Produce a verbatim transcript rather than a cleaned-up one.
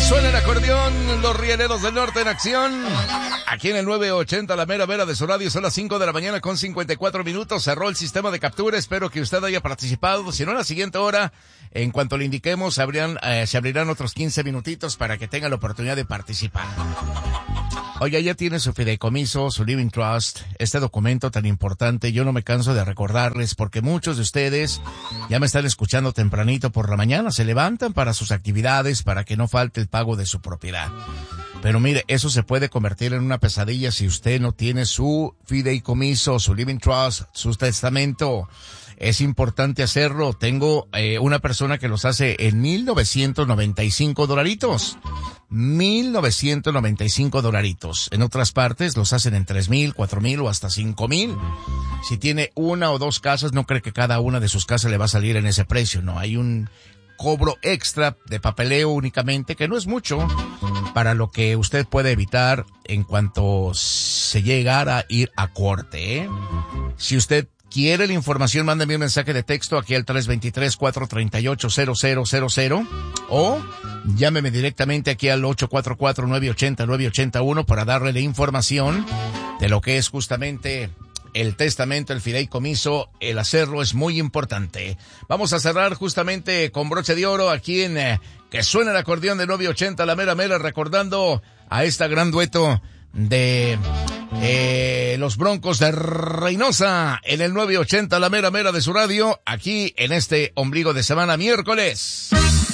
Suena el acordeón, los Rieleros del Norte en acción. Aquí en el nueve ochenta, la mera mera de su radio, son las cinco de la mañana con cincuenta y cuatro minutos. Cerró el sistema de captura, espero que usted haya participado. Si no, a la siguiente hora, en cuanto le indiquemos, abrirán, eh, se abrirán otros quince minutitos para que tenga la oportunidad de participar. Oiga, ya tiene su fideicomiso, su Living Trust, este documento tan importante. Yo no me canso de recordarles porque muchos de ustedes ya me están escuchando tempranito por la mañana. Se levantan para sus actividades, para que no falte el pago de su propiedad. Pero mire, eso se puede convertir en una pesadilla si usted no tiene su fideicomiso, su Living Trust, su testamento. Es importante hacerlo. Tengo eh, una persona que los hace en mil novecientos noventa y cinco dolaritos. mil novecientos noventa y cinco dolaritos. En otras partes los hacen en tres mil, cuatro mil o hasta cinco mil. Si tiene una o dos casas, no cree que cada una de sus casas le va a salir en ese precio. No, hay un cobro extra de papeleo únicamente, que no es mucho, para lo que usted puede evitar en cuanto se llegara a ir a corte, ¿eh? Si usted quiere la información, mándame un mensaje de texto aquí al tres dos tres, cuatro tres ocho, cero cero cero cero o llámeme directamente aquí al ocho cuatro cuatro, nueve ocho cero, nueve ocho uno para darle la información de lo que es justamente el testamento, el fideicomiso. El hacerlo es muy importante. Vamos a cerrar justamente con broche de oro aquí en eh, que suena el acordeón de nueve ochenta, la mera mera, recordando a esta gran dueto de eh, los Broncos de Reynosa en el nueve ochenta, la mera mera de su radio, aquí en este ombligo de semana miércoles.